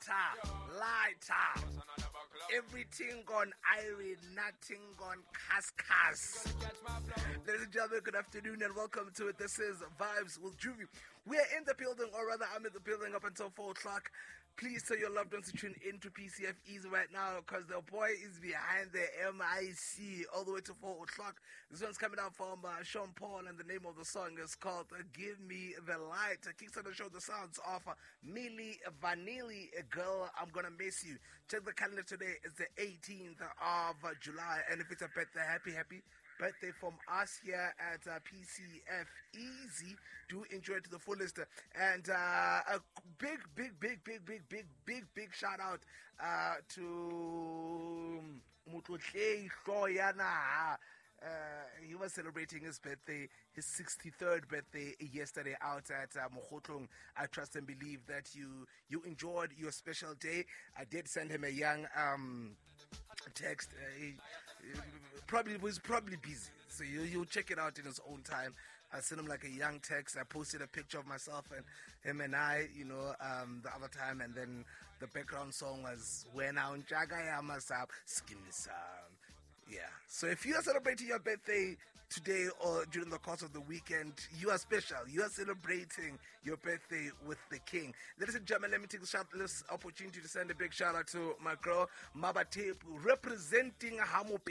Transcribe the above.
lighter. Everything gone iron, nothing gone cascas. Ladies and gentlemen, good afternoon and welcome to it. This is Vibes with Juvie. We are in the building, or rather, I'm in the building up until 4 o'clock. Please tell your loved ones to tune in to PCF Easy right now because the boy is behind the MIC all the way to 4 o'clock. This one's coming out from Sean Paul, and the name of the song is called Give Me the Light. Kicks on the show the sounds of Milli Vanilli, Girl, I'm Gonna Miss You. Check the calendar today. It's the 18th of July, and if it's a birthday, happy birthday from us here at PCF Easy. Do enjoy it to the fullest. And a big shout out to Mutlutlei Hloyana. He was celebrating his birthday, his 63rd birthday yesterday out at Mogotlong. I trust and believe that you enjoyed your special day. I did send him a young text. He was probably busy, so you'll check it out in his own time. I sent him like a young text. I posted a picture of myself and him and I, the other time, and then the background song was When I Unjaga Yamasab Skinny Sound. Yeah. So if you are celebrating your birthday today or during the course of the weekend, you are special. You are celebrating your birthday with the king. Ladies and gentlemen, let me take this opportunity to send a big shout out to my girl, Maba Tepu, representing Hamo